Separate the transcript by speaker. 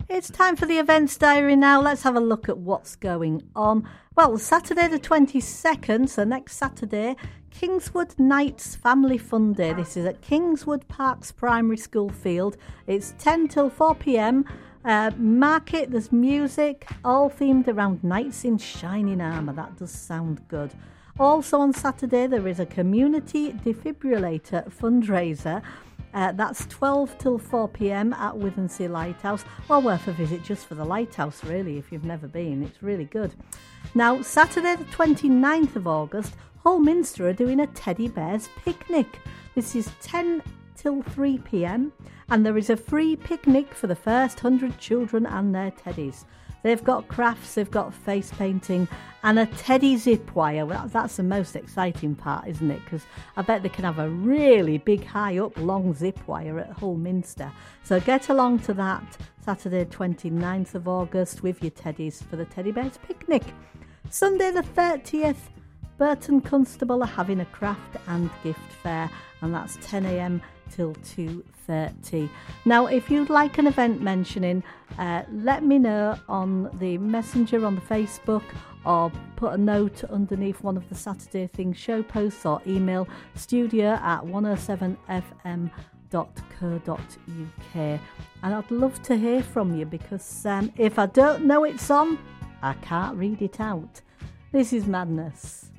Speaker 1: It's time for the events diary now. Let's have a look at what's going on. Well, Saturday the 22nd, so next Saturday, Kingswood Nights Family Fun Day. This is at Kingswood Parks Primary School Field. It's 10 till 4 p.m. Market, there's music, all themed around knights in shining armour. That does sound good. Also on Saturday, there is a community defibrillator fundraiser. That's 12 till 4 p.m. at Withensea Lighthouse. Well, worth a visit just for the lighthouse, really, if you've never been. It's really good. Now, Saturday the 29th of August, Hull Minster are doing a Teddy Bears picnic. This is 10 till 3 p.m. and there is a free picnic for the first 100 children and their teddies. They've got crafts, they've got face painting and a teddy zip wire. Well, that's the most exciting part, isn't it? Because I bet they can have a really big, high up, long zip wire at Hull Minster. So get along to that Saturday 29th of August with your teddies for the Teddy Bears picnic. Sunday the 30th, Burton Constable are having a craft and gift fair, and that's 10 a.m. till 2:30. Now, if you'd like an event mentioning, let me know on the messenger on the Facebook, or put a note underneath one of the Saturday Things show posts, or email studio@107fm.co.uk. And I'd love to hear from you, because if I don't know it's on, I can't read it out. This is madness.